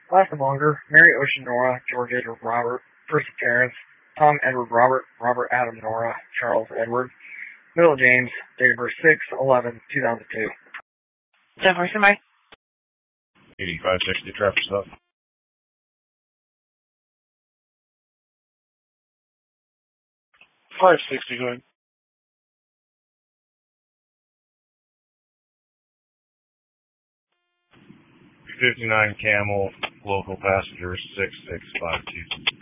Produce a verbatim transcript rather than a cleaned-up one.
Last and longer, Mary Ocean Nora, George Edward Robert, first appearance, Tom Edward Robert, Robert Adam Nora, Charles Edward, Middle James, date of birth six eleven two thousand two. ten four, somebody. eighty-five sixty traffic stop. five sixty, go ahead. fifty-nine Camel, local passenger six six five two.